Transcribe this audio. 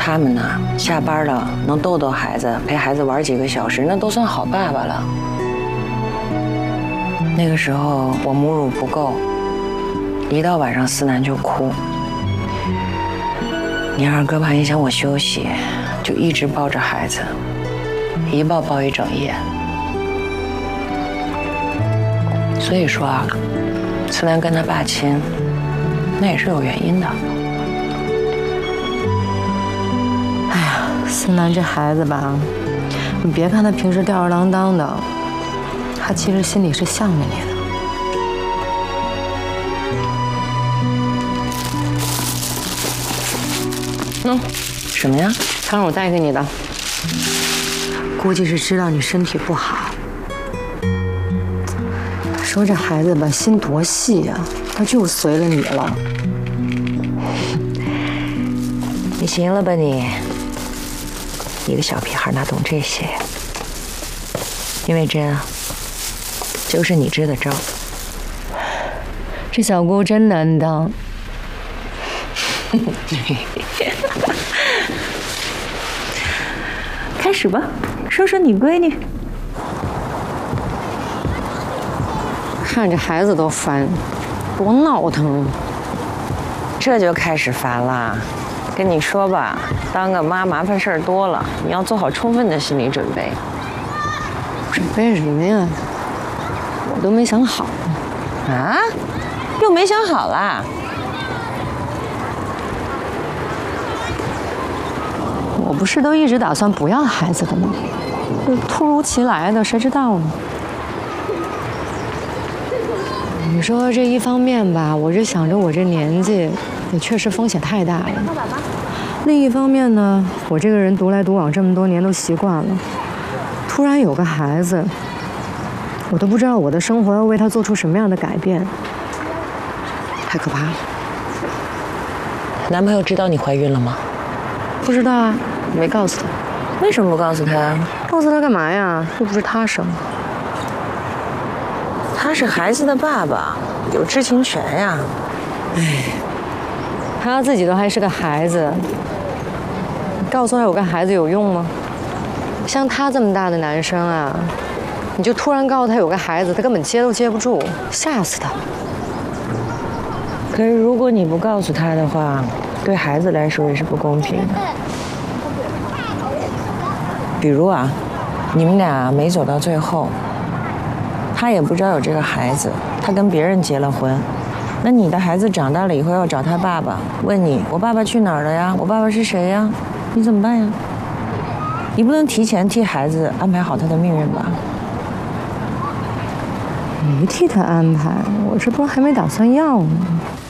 他们呢，下班了能逗逗孩子，陪孩子玩几个小时，那都算好爸爸了。那个时候我母乳不够，一到晚上思南就哭。你二哥怕影响我休息，就一直抱着孩子，一抱一整夜。所以说啊，思南跟他爸亲，那也是有原因的。 哎呀，思南这孩子吧，你别看他平时吊儿郎当的，他其实心里是向着你的。 什么呀？ 汤我带给你的，估计是知道你身体不好。说这孩子吧，心多细呀，他就随了你了。 你行了吧你？一个小屁孩哪懂这些呀？因为这啊，就是你支的招。 这小姑真难当。 开始吧，说说你闺女。 看着孩子都烦，多闹腾。 这就开始烦啦。跟你说吧，当个妈麻烦事儿多了，你要做好充分的心理准备。 准备什么呀？我都没想好。 啊？又没想好啦？ 我不是都一直打算不要孩子的吗？这突如其来的，谁知道呢？你说这一方面吧，我是想着我这年纪也确实风险太大了；另一方面呢，我这个人独来独往这么多年都习惯了，突然有个孩子，我都不知道我的生活要为他做出什么样的改变，太可怕了。 男朋友知道你怀孕了吗？ 不知道啊，没告诉他。 为什么不告诉他？ 告诉他干嘛呀？又不是他生。 他是孩子的爸爸，有知情权呀。 唉，他自己都还是个孩子，告诉他有个孩子有用吗？像他这么大的男生啊，你就突然告诉他有个孩子，他根本接都接不住，吓死他。 可是如果你不告诉他的话，对孩子来说也是不公平的。比如啊，你们俩没走到最后，他也不知道有这个孩子，他跟别人结了婚，那你的孩子长大了以后要找他爸爸，问你我爸爸去哪儿了呀？我爸爸是谁呀？你怎么办呀？你不能提前替孩子安排好他的命运吧？ 没替他安排，我这不是还没打算要呢。